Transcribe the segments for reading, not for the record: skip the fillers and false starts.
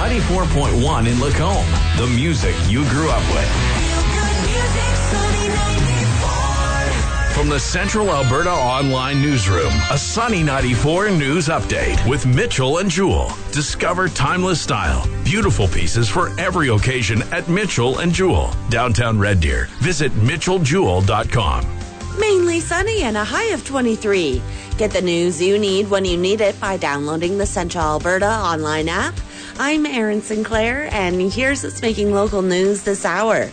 94.1 in Lacombe. The music you grew up with. From the Central Alberta Online Newsroom, a Sunny 94 news update with Mitchell and Jewell. Discover timeless style, beautiful pieces for every occasion at Mitchell and Jewell, downtown Red Deer. Visit mitchelljewell.com. Mainly sunny and a high of 23. Get the news you need when you need it by downloading the Central Alberta Online app. I'm Erin Sinclair, and here's what's making local news this hour.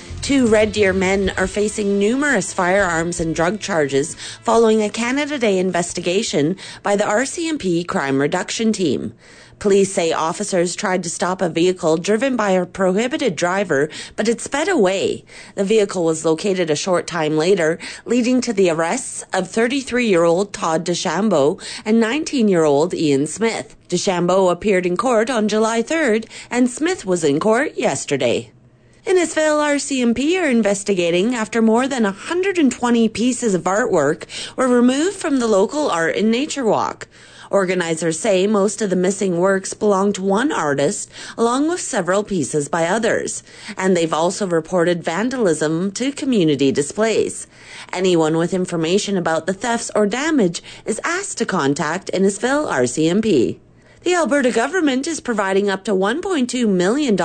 2 Red Deer men are facing numerous firearms and drug charges following a Canada Day investigation by the RCMP Crime Reduction Team. Police say officers tried to stop a vehicle driven by a prohibited driver, but it sped away. The vehicle was located a short time later, leading to the arrests of 33-year-old Todd DeChambeau and 19-year-old Ian Smith. DeChambeau appeared in court on July 3rd, and Smith was in court yesterday. Innisfil RCMP are investigating after more than 120 pieces of artwork were removed from the local Art and Nature Walk. Organizers say most of the missing works belong to one artist, along with several pieces by others. And they've also reported vandalism to community displays. Anyone with information about the thefts or damage is asked to contact Innisfil RCMP. The Alberta government is providing up to $1.2 million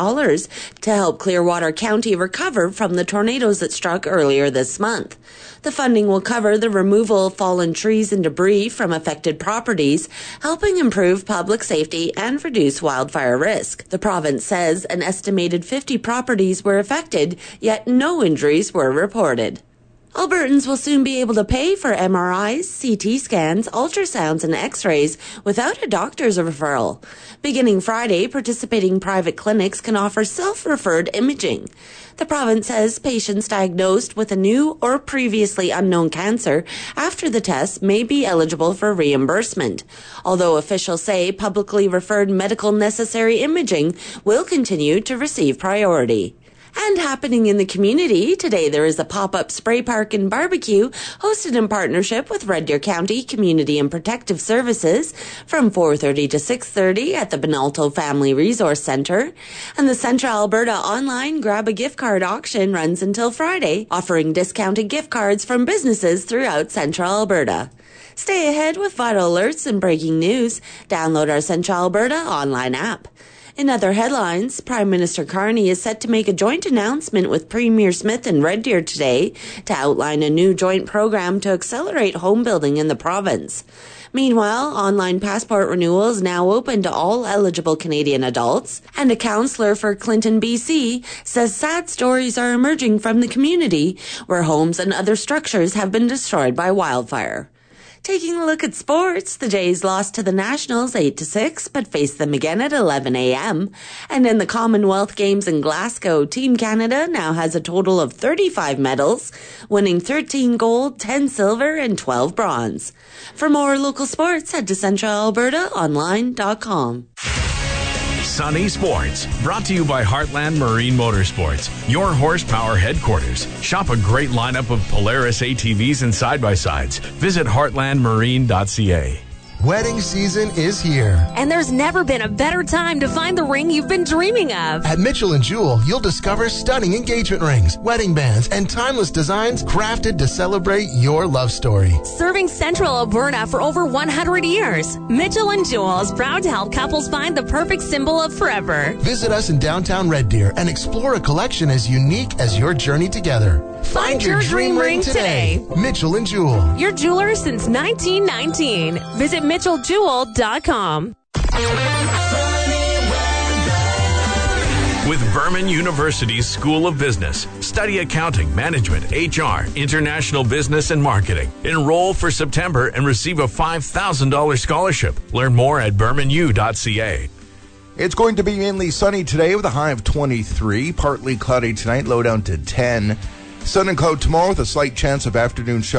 to help Clearwater County recover from the tornadoes that struck earlier this month. The funding will cover the removal of fallen trees and debris from affected properties, helping improve public safety and reduce wildfire risk. The province says an estimated 50 properties were affected, yet no injuries were reported. Albertans will soon be able to pay for MRIs, CT scans, ultrasounds, and X-rays without a doctor's referral. Beginning Friday, participating private clinics can offer self-referred imaging. The province says patients diagnosed with a new or previously unknown cancer after the test may be eligible for reimbursement, although officials say publicly referred medical necessary imaging will continue to receive priority. And happening in the community, today there is a pop-up spray park and barbecue hosted in partnership with Red Deer County Community and Protective Services from 4:30 to 6:30 at the Benalto Family Resource Centre. And the Central Alberta Online Grab a Gift Card auction runs until Friday, offering discounted gift cards from businesses throughout Central Alberta. Stay ahead with vital alerts and breaking news. Download our Central Alberta Online app. In other headlines, Prime Minister Carney is set to make a joint announcement with Premier Smith and Red Deer today to outline a new joint program to accelerate home building in the province. Meanwhile, online passport renewal is now open to all eligible Canadian adults, and a councillor for Clinton, BC, says sad stories are emerging from the community where homes and other structures have been destroyed by wildfire. Taking a look at sports, the Jays lost to the Nationals 8-6, but faced them again at 11 a.m. And in the Commonwealth Games in Glasgow, Team Canada now has a total of 35 medals, winning 13 gold, 10 silver, and 12 bronze. For more local sports, head to centralalbertaonline.com. Sunny Sports, brought to you by Heartland Marine Motorsports, your horsepower headquarters. Shop a great lineup of Polaris ATVs and side-by-sides. Visit heartlandmarine.ca. Wedding season is here. And there's never been a better time to find the ring you've been dreaming of. At Mitchell & Jewell, you'll discover stunning engagement rings, wedding bands, and timeless designs crafted to celebrate your love story. Serving Central Alberta for over 100 years, Mitchell & Jewell is proud to help couples find the perfect symbol of forever. Visit us in downtown Red Deer and explore a collection as unique as your journey together. Find your dream ring today. Mitchell & Jewell. Your jeweler since 1919. Visit mitchelljewell.com. With Berman University's School of Business, study accounting, management, HR, international business, and marketing. Enroll for September and receive a $5,000 scholarship. Learn more at bermanu.ca. It's going to be mainly sunny today with a high of 23, partly cloudy tonight, low down to 10. Sun and cloud tomorrow with a slight chance of afternoon showers.